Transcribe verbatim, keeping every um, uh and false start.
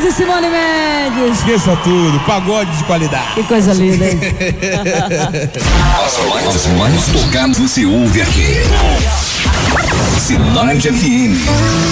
e Simone Mendes. Esqueça tudo, pagode de qualidade. Que coisa linda, hein? As mais, as mais tocadas você ouve aqui. Cidade F M.